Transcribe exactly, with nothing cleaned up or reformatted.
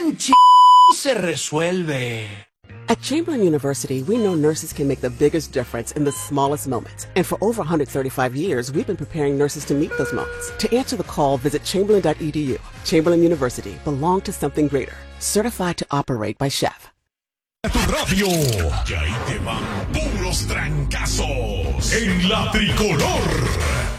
en ch... se resuelve. At Chamberlain University, we know nurses can make the biggest difference in the smallest moments. And for over one hundred thirty-five years, we've been preparing nurses to meet those moments. To answer the call, visit chamberlain dot e d u. Chamberlain University, belong to something greater. Certified to operate by Chef. Tu radio, que ahí te van puros trancazos en la tricolor.